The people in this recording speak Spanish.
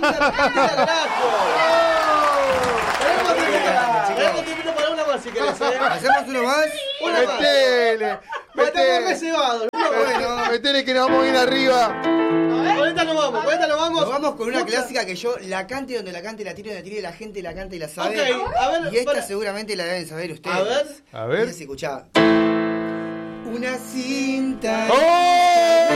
para una más si querés, ¿Hacemos uno más? Metele que nos vamos a ir arriba. Ahorita nos vamos. Nos vamos con una clásica que yo la cante donde la cante, la tire donde tire, la gente la canta y la sabe. Ok, a ver, y esta seguramente la deben saber ustedes. A ver. Escuchá. Una cinta. ¡Oh!